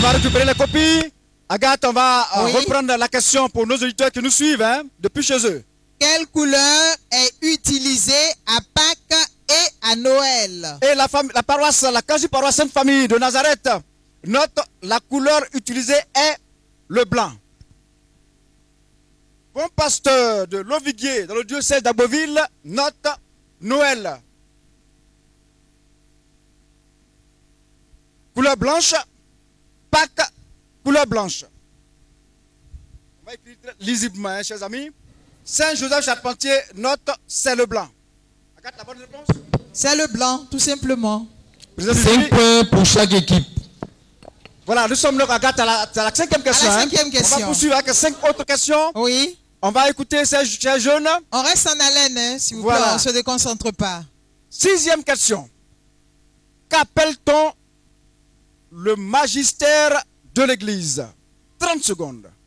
va récupérer les copies. Agathe, on va reprendre la question pour nos auditeurs qui nous suivent depuis chez eux. Quelle couleur est utilisée à Pâques et à Noël? Et la paroisse, la quasi-paroisse Sainte-Famille de Nazareth, note la couleur utilisée est le blanc. Bon pasteur de Loviguier, dans le diocèse d'Abbeville, note Noël. Couleur blanche, Pâques, couleur blanche. On va écrire lisiblement, chers amis. Saint-Joseph Charpentier note, c'est le blanc. Agathe, la bonne réponse? C'est le blanc, tout simplement. 5 points pour chaque équipe. Voilà, nous sommes là, Agathe, à la 5e question. À la 5e question. On va poursuivre avec 5 autres questions. Oui. On va écouter ces jeunes. On reste en haleine, s'il vous plaît, on ne se déconcentre pas. 6e question. Qu'appelle-t-on le magistère de l'Église? 30 secondes.